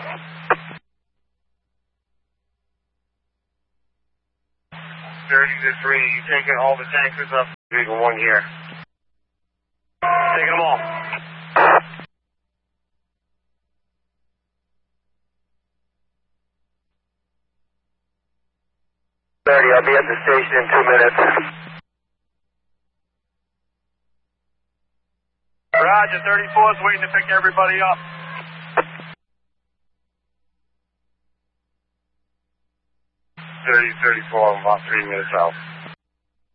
30-3, you taking all the tankers up? Vehicle 1 here. Taking them all. 30, I'll be at the station in 2 minutes. Roger, 34's waiting to pick everybody up. 30-34, I'm about 3 minutes out.